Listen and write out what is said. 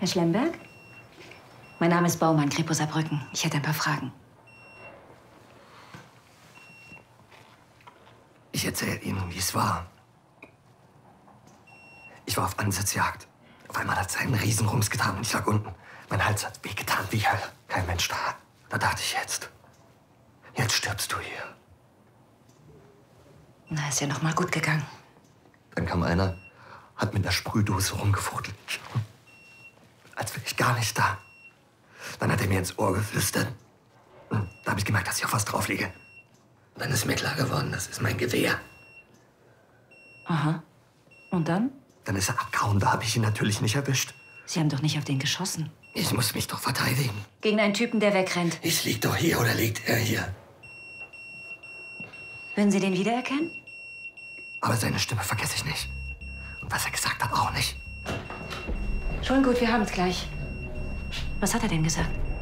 Herr Schlemberg? Mein Name ist Baumann, Kripo Saarbrücken. Ich hätte ein paar Fragen. Ich erzähle Ihnen, wie es war. Ich war auf Ansitzjagd. Auf einmal hat es einen Riesenrums getan und ich lag unten. Mein Hals hat wehgetan wie Hölle. Kein Mensch da. Da dachte ich, jetzt stirbst du hier. Na, ist ja noch mal gut gegangen. Dann kam einer, hat mit einer Sprühdose rumgefuchtelt. Als wäre ich gar nicht da. Dann hat er mir ins Ohr geflüstert. Und da habe ich gemerkt, dass ich auf was drauf liege. Dann ist mir klar geworden, das ist mein Gewehr. Aha. Und dann? Dann ist er abgehauen, da habe ich ihn natürlich nicht erwischt. Sie haben doch nicht auf den geschossen. Ich muss mich doch verteidigen. Gegen einen Typen, der wegrennt. Ich lieg doch hier oder liegt er hier? Würden Sie den wiedererkennen? Aber seine Stimme vergesse ich nicht. Und was er gesagt hat, auch nicht. Schon gut, wir haben es gleich. Was hat er denn gesagt?